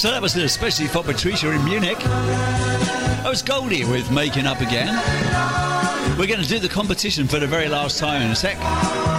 So that was especially for Patricia in Munich. That was Goldie with Making Up Again. We're going to do the competition for the very last time in a sec.